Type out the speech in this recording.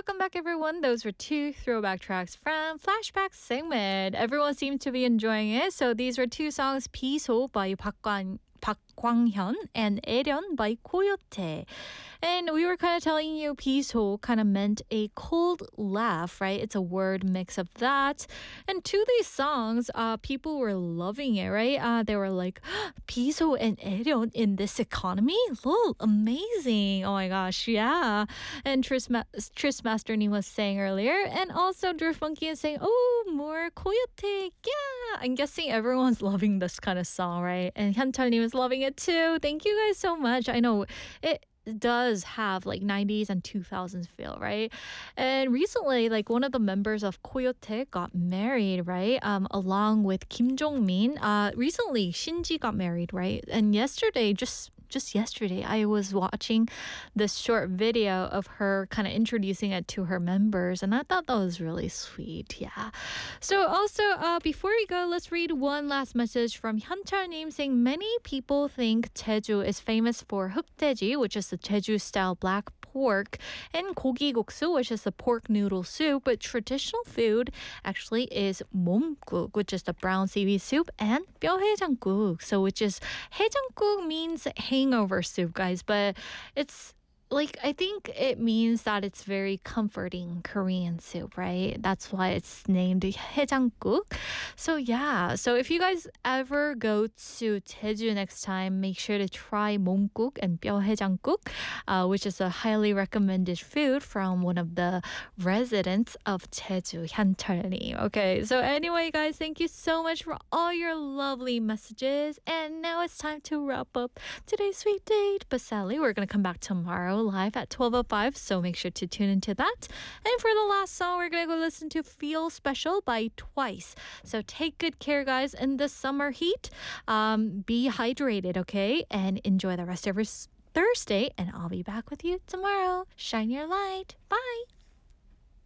welcome back, everyone. Those were two throwback tracks from Flashback segment. Everyone seemed to be enjoying it. So these were two songs, 비소 by 박광현 and 애련 by Coyote. And we were kind of telling you 비소 kind of meant a cold laugh, right? It's a word mix of that. And to these songs, people were loving it, right? They were like, 비소 and 애련 in this economy? Lol, amazing. Oh my gosh, yeah. And Tris Masterny was saying earlier. And also Drew Funky is saying, oh, more Coyote. Yeah. I'm guessing everyone's loving this kind of song, right? And Hyuntal님 is loving it too. Thank you guys so much. I know it does have like 90s and 2000s feel, right? And recently, like one of the members of Coyote got married, right? Along with Kim Jong-min. Recently, Shinji got married, right? And yesterday, just yesterday, I was watching this short video of her kind of introducing it to her members, and I thought that was really sweet. Yeah. So also, before we go, let's read one last message from Hyunchal-님 saying many people think Jeju is famous for 흑돼지, which is the Jeju-style black pork, and 고기국수, which is the pork noodle soup, but traditional food actually is 몸국, which is the brown seaweed soup, and 뼈해장국, so which is 해장국 means hangover soup, guys, but it's like, I think it means that it's very comforting Korean soup, right? That's why it's named 해장국. So yeah, so if you guys ever go to Jeju next time, make sure to try 몸국 and 뼈해장국, which is a highly recommended food from one of the residents of Jeju, Hyunchal-님. Okay, so anyway, guys, thank you so much for all your lovely messages. And now it's time to wrap up today's sweet date. But sadly, we're going to come back tomorrow live at 12:05, so make sure to tune into that. And for the last song, we're gonna go listen to Feel Special by Twice. So take good care, guys, in the summer heat. Be hydrated, okay? And enjoy the rest of your Thursday, and I'll be back with you tomorrow. Shine your light. Bye.